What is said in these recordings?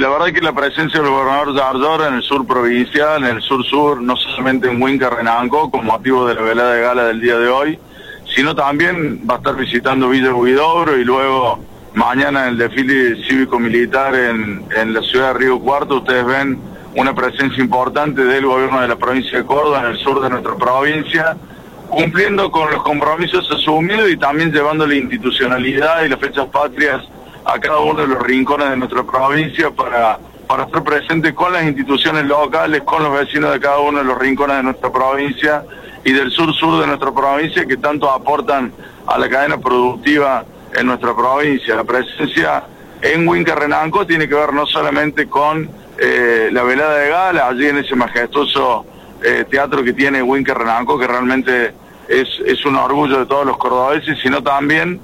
la verdad es que la presencia del gobernador Yarlora en el sur provincial, en el sur-sur, no solamente en Huinca, Renanco, con motivo de la velada de gala del día de hoy, sino también va a estar visitando Villa Huidobro y luego mañana en el desfile cívico-militar en la ciudad de Río Cuarto. Ustedes ven una presencia importante del gobierno de la provincia de Córdoba en el sur de nuestra provincia, cumpliendo con los compromisos asumidos y también llevando la institucionalidad y las fechas patrias a cada uno de los rincones de nuestra provincia para estar presente con las instituciones locales, con los vecinos de cada uno de los rincones de nuestra provincia y del sur-sur de nuestra provincia, que tanto aportan a la cadena productiva en nuestra provincia. La presencia en Huinca Renanco tiene que ver no solamente con la velada de gala, allí en ese majestuoso teatro que tiene Huinca Renanco, que realmente es un orgullo de todos los cordobeses, sino también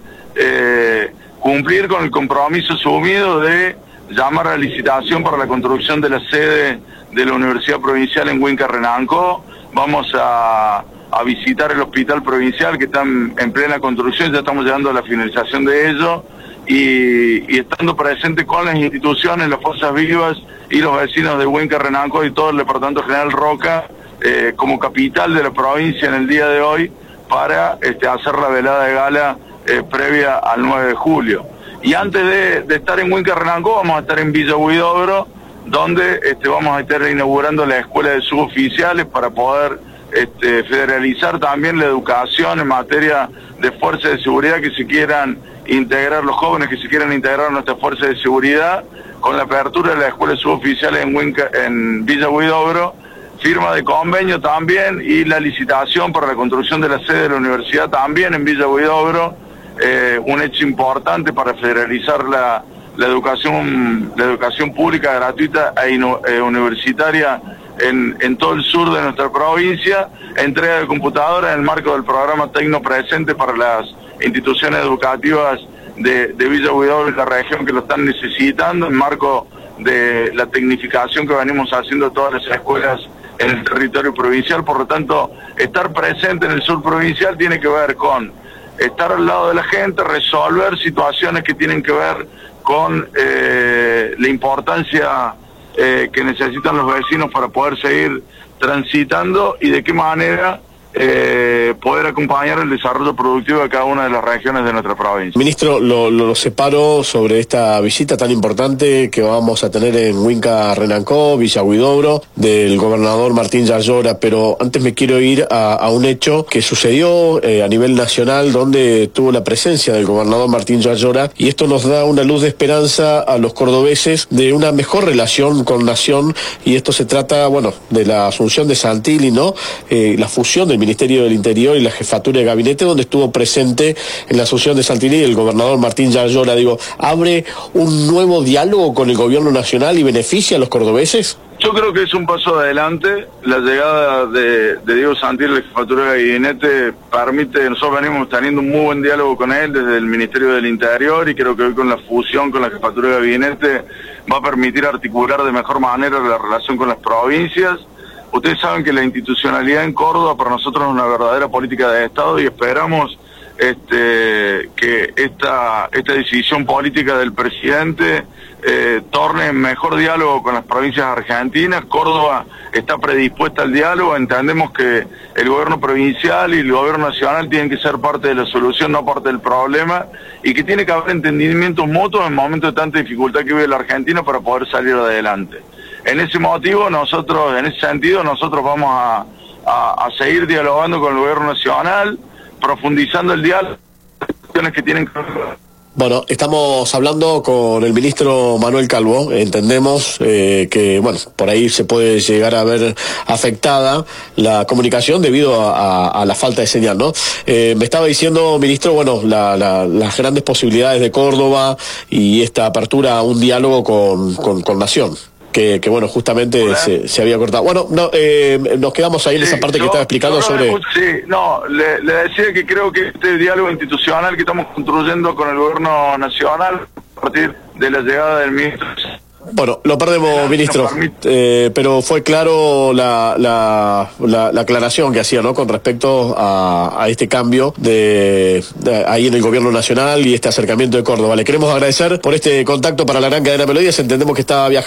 cumplir con el compromiso asumido de llamar a la licitación para la construcción de la sede de la Universidad Provincial en Huinca Renanco. Vamos a visitar el hospital provincial que está en plena construcción, ya estamos llegando a la finalización de ello, y estando presente con las instituciones, las fuerzas vivas y los vecinos de Huinca Renanco y todo el Departamento General Roca, como capital de la provincia en el día de hoy, para hacer la velada de gala previa al 9 de julio. Y antes de estar en Huinca Renanco vamos a estar en Villa Huidobro, donde vamos a estar inaugurando la escuela de suboficiales para poder federalizar también la educación en materia de fuerzas de seguridad que se quieran integrar, los jóvenes que se quieran integrar a nuestras fuerzas de seguridad, con la apertura de la escuela de suboficiales en Villa Huidobro, firma de convenio también y la licitación para la construcción de la sede de la universidad también en Villa Huidobro, un hecho importante para federalizar la educación pública, gratuita e universitaria en todo el sur de nuestra provincia, entrega de computadoras en el marco del programa Tecno Presente para las instituciones educativas de Villa Huidobro y la región que lo están necesitando, en marco de la tecnificación que venimos haciendo todas las escuelas en el territorio provincial. Por lo tanto, estar presente en el sur provincial tiene que ver con estar al lado de la gente, resolver situaciones que tienen que ver con la importancia que necesitan los vecinos para poder seguir transitando y de qué manera poder acompañar el desarrollo productivo de cada una de las regiones de nuestra provincia. Ministro, lo separo sobre esta visita tan importante que vamos a tener en Huinca Renanco, Villa Huidobro, del gobernador Martín Yarlora, pero antes me quiero ir a un hecho que sucedió a nivel nacional, donde tuvo la presencia del gobernador Martín Yarlora, y esto nos da una luz de esperanza a los cordobeses de una mejor relación con Nación, y esto se trata, bueno, de la asunción de Santilli, ¿no? La fusión del Ministerio del Interior y la Jefatura de Gabinete, donde estuvo presente en la asunción de Santilli el gobernador Martín Yarlora. ¿Abre un nuevo diálogo con el gobierno nacional y beneficia a los cordobeses? Yo creo que es un paso adelante. La llegada de Diego Santilli a la Jefatura de Gabinete permite, nosotros venimos teniendo un muy buen diálogo con él desde el Ministerio del Interior, y creo que hoy con la fusión con la Jefatura de Gabinete va a permitir articular de mejor manera la relación con las provincias. Ustedes saben que la institucionalidad en Córdoba para nosotros es una verdadera política de Estado, y esperamos que esta decisión política del presidente torne en mejor diálogo con las provincias argentinas. Córdoba está predispuesta al diálogo, entendemos que el gobierno provincial y el gobierno nacional tienen que ser parte de la solución, no parte del problema, y que tiene que haber entendimientos mutuos en momentos de tanta dificultad que vive la Argentina para poder salir adelante. En ese sentido, nosotros vamos a seguir dialogando con el gobierno nacional, profundizando el diálogo, que tienen que ver. Bueno, estamos hablando con el ministro Manuel Calvo. Entendemos que, bueno, por ahí se puede llegar a ver afectada la comunicación debido a la falta de señal, ¿no? Me estaba diciendo, ministro, bueno, las grandes posibilidades de Córdoba y esta apertura a un diálogo con Nación. Que bueno, justamente se había cortado. Bueno, no, nos quedamos ahí en esa parte que estaba explicando sobre... Sí, no, le decía que creo que este diálogo institucional que estamos construyendo con el gobierno nacional a partir de la llegada del ministro... Bueno, lo perdemos, ministro, pero fue claro la aclaración que hacía, ¿no?, con respecto a este cambio de ahí en el gobierno nacional y este acercamiento de Córdoba. Le queremos agradecer por este contacto para la gran cadena Melodías. Entendemos que está viajando